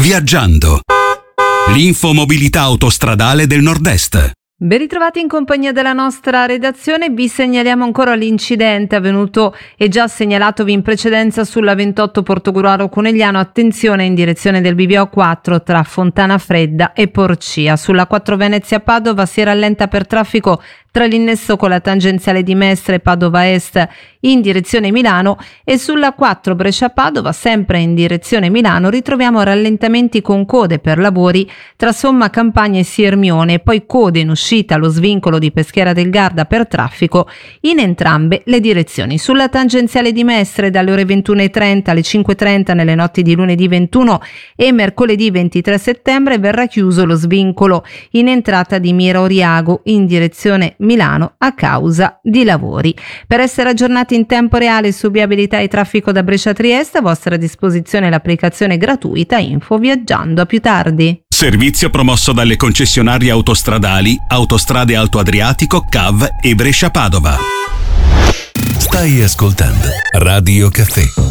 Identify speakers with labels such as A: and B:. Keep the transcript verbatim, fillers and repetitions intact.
A: Viaggiando. L'infomobilità autostradale del Nord-Est.
B: Ben ritrovati in compagnia della nostra redazione. Vi segnaliamo ancora l'incidente avvenuto e già segnalatovi in precedenza sulla ventotto Portogruaro Conegliano. Attenzione in direzione del bivio quattro tra Fontana Fredda e Porcia. Sulla quattro Venezia Padova si rallenta per traffico tra l'innesso con la tangenziale di Mestre e Padova Est in direzione Milano, e sulla quattro Brescia Padova sempre in direzione Milano ritroviamo rallentamenti con code per lavori tra Somma Campagna e Siermione, poi code in uscita allo svincolo di Peschiera del Garda per traffico in entrambe le direzioni. Sulla tangenziale di Mestre dalle ore ventuno e trenta alle cinque e trenta nelle notti di lunedì ventuno e mercoledì ventitré settembre verrà chiuso lo svincolo in entrata di Mira Oriago in direzione Milano a causa di lavori. Per essere aggiornati in tempo reale su viabilità e traffico da Brescia a Trieste, a vostra disposizione l'applicazione gratuita Info Viaggiando. A più tardi.
A: Servizio promosso dalle concessionarie autostradali Autostrade Alto Adriatico, C A V e Brescia Padova.
C: Stai ascoltando Radio Caffè.